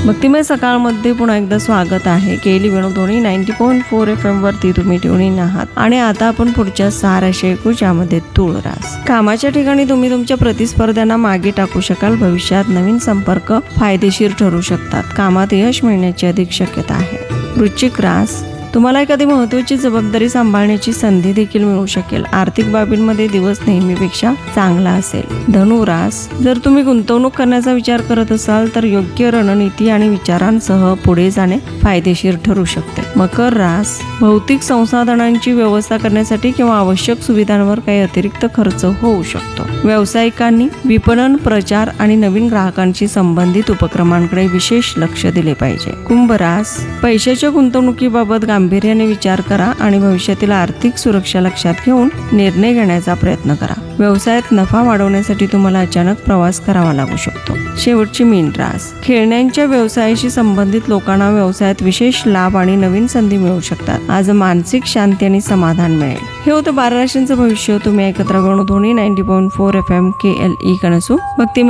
भक्तिमय सकाळमध्ये पुन्हा एकदा स्वागत आहे. केली वेणुध्वनी 90.4 FM वरती तुम्ही ट्यून आहात आणि आता आपण पुढच्या 6 राशी ऐकू, ज्यामध्ये तुळ रास. कामाच्या ठिकाणी तुम्ही तुमच्या प्रतिस्पर्ध्यांना मागे टाकू शकाल. भविष्यात नवीन संपर्क फायदेशीर ठरू शकतात. कामात यश मिळण्याची अधिक शक्यता आहे. वृश्चिक रास, तुम्हाला एखादी महत्त्वाची जबाबदारी सांभाळण्याची संधी देखील मिळू शकेल. आर्थिक बाबींमध्ये दिवस नेहमीपेक्षा चांगला असेल. धनुरास, जर तुम्ही गुंतवणूक करण्याचा विचार करत असाल तर योग्य रणनीती आणि विचारांसह पुढे जाणे फायदेशीर ठरू शकते. मकर रास, भौतिक संसाधनांची व्यवस्था करण्यासाठी किंवा आवश्यक सुविधांवर काही अतिरिक्त खर्च होऊ शकतो. व्यावसायिकांनी विपणन, प्रचार आणि नवीन ग्राहकांशी संबंधित उपक्रमांकडे विशेष लक्ष दिले पाहिजे. कुंभ रास, पैशाच्या गुंतवणुकीबाबत गांभीर्याने विचार करा आणि भविष्यातील आर्थिक सुरक्षा लक्षात घेऊन निर्णय घेण्याचा प्रयत्न करा. व्यवसायात नफा वाढवण्यासाठी तुम्हाला अचानक प्रवास करावा लागू शकतो. शेवटची मीन रास, खेळण्यांच्या व्यवसायाशी संबंधित लोकांना व्यवसायात विशेष लाभ आणि नवीन संधी मिळू शकतात. आज मानसिक शांती आणि समाधान मिळेल. हे होतं 12 राशींचं भविष्य. तुम्ही एकत्र वेणुध्वनी 90.4 FM KLE कणसू. भक्तिमय